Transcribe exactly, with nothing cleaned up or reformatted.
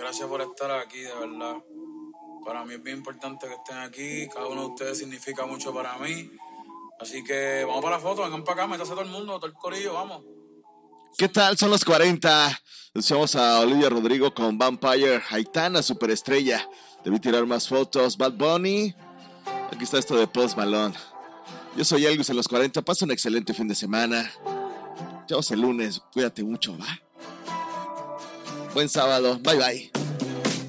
Gracias por estar aquí, de verdad. Para mí es bien importante que estén aquí. Cada uno de ustedes significa mucho para mí. Así que vamos para la foto, vengan para acá, métase todo el mundo, todo el corillo, vamos. ¿Qué tal? Son los cuarenta. Escuchamos a Olivia Rodrigo con Vampire, Aitana, superestrella. Debí tirar más fotos. Bad Bunny. Aquí está esto de Post Malone. Yo soy Elvis en los cuarenta. Pasa un excelente fin de semana. Chao, el lunes. Cuídate mucho, ¿va? Buen sábado. Bye, bye.